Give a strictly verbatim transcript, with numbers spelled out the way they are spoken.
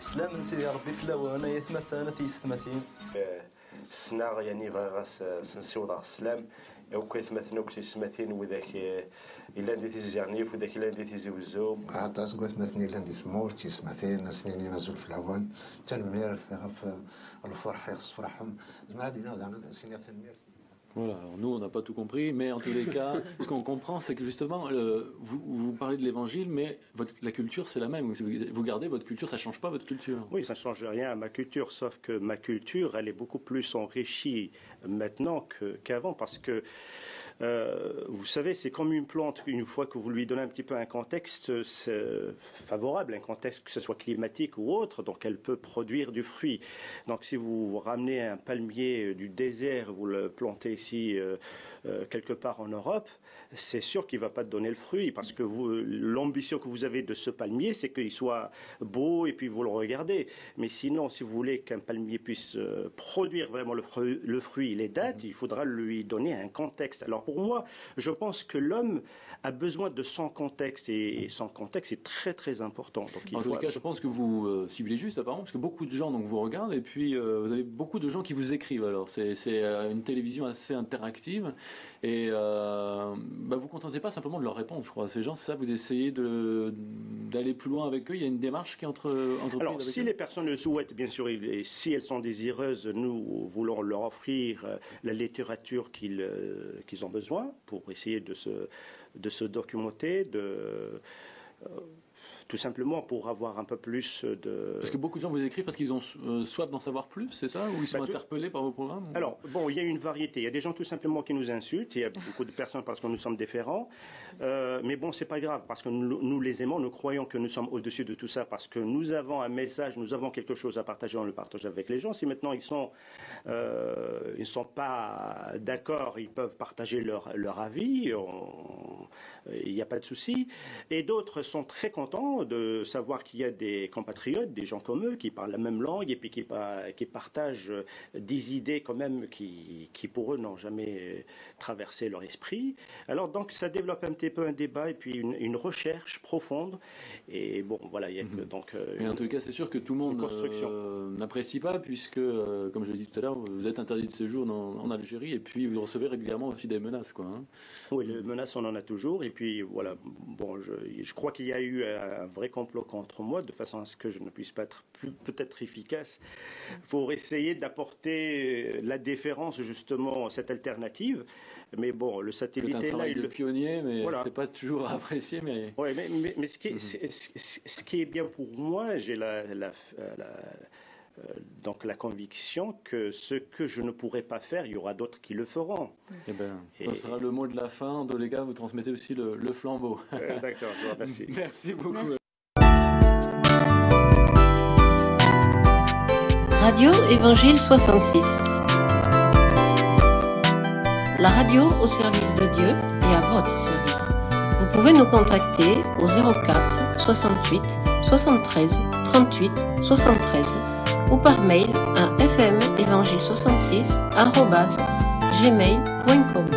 سلام سيدي ربي فلاوه أنا يتمثل تيستمثين سنا يعني غاس سنسيوض السلام او كيتمثلوا كيسمثين وذاك الا ندي تيزيرنيف وذاك الا ندي تيزوزو عطاس قلت مثني الا ندي سمور تيسمثين سنيني مازال في العوان تنميرث غف الفرح يخص فرحهم زعما هادي نهضر سيني تنميرث. Voilà, alors nous on n'a pas tout compris, mais en tous les cas, ce qu'on comprend, c'est que justement, euh, vous, vous parlez de l'évangile, mais votre, la culture c'est la même. Vous gardez votre culture, ça ne change pas votre culture. Oui, ça ne change rien à ma culture, sauf que ma culture, elle est beaucoup plus enrichie maintenant que, qu'avant, parce que Euh, vous savez, c'est comme une plante, une fois que vous lui donnez un petit peu un contexte favorable, un contexte que ce soit climatique ou autre, donc elle peut produire du fruit. Donc si vous ramenez un palmier du désert, vous le plantez ici euh, euh, quelque part en Europe, c'est sûr qu'il ne va pas te donner le fruit, parce que vous, l'ambition que vous avez de ce palmier, c'est qu'il soit beau et puis vous le regardez. Mais sinon, si vous voulez qu'un palmier puisse euh, produire vraiment le fruit, le fruit, les dates, il faudra lui donner un contexte. Alors pour moi, je pense que l'homme a besoin de son contexte, et son contexte est très très important. Donc, il en faut... tout cas, je pense que vous euh, ciblez juste apparemment, parce que beaucoup de gens donc, vous regardent, et puis euh, vous avez beaucoup de gens qui vous écrivent. Alors c'est, c'est euh, une télévision assez interactive, et euh, bah, vous ne vous contentez pas simplement de leur répondre, je crois. Ces gens, c'est ça, vous essayez de, d'aller plus loin avec eux. Il y a une démarche qui est entre entreprise. Alors, avec si eux. Les personnes le souhaitent, bien sûr, et si elles sont désireuses, nous voulons leur offrir la littérature qu'ils, euh, qu'ils ont besoin pour essayer de se, de se documenter, de, euh, tout simplement pour avoir un peu plus de... Parce que beaucoup de gens vous écrivent parce qu'ils ont euh, soif d'en savoir plus, c'est ça? Ou ils sont bah, interpellés tout... par vos programmes? Alors, bon, il y a une variété. Il y a des gens tout simplement qui nous insultent. Il y a beaucoup de personnes parce que nous sommes différents. Euh, mais bon, c'est pas grave parce que nous, nous les aimons. Nous croyons que nous sommes au-dessus de tout ça parce que nous avons un message, nous avons quelque chose à partager. On le partage avec les gens. Si maintenant ils sont, euh, ils sont pas d'accord, ils peuvent partager leur, leur avis. On... Il n'y a pas de souci. Et d'autres sont très contents de savoir qu'il y a des compatriotes, des gens comme eux, qui parlent la même langue et puis qui, qui partagent des idées quand même qui, qui pour eux n'ont jamais traversé leur esprit. Alors donc ça développe un petit peu un débat et puis une, une recherche profonde. Et bon, voilà, il y a mmh. donc... Euh, Mais en tout cas, c'est sûr que tout le monde euh, n'apprécie pas puisque, euh, comme je l'ai dit tout à l'heure, vous êtes interdit de séjour dans, en Algérie et puis vous recevez régulièrement aussi des menaces, quoi. Hein. Oui, les menaces, on en a toujours. Et puis voilà, bon, je, je crois qu'il y a eu un vrai complot contre moi, de façon à ce que je ne puisse pas être plus, peut-être efficace pour essayer d'apporter la déférence justement à cette alternative. Mais bon, le satellite est là, il le pionnier, mais voilà. C'est pas toujours apprécié. Mais ouais, mais, mais, mais ce, qui est, mm-hmm. c'est, ce qui est bien pour moi, j'ai la, la, la Euh, donc la conviction que ce que je ne pourrai pas faire, il y aura d'autres qui le feront. Eh ben, ça et... sera le mot de la fin. Dans les cas, vous transmettez aussi le, le flambeau. Euh, d'accord, je vous remercie. Merci beaucoup. Merci. Radio Évangile soixante-six. La radio au service de Dieu et à votre service. Vous pouvez nous contacter au zéro quatre soixante-huit soixante-treize trente-huit soixante-treize ou par mail à f m évangile soixante-six arobase gmail point com.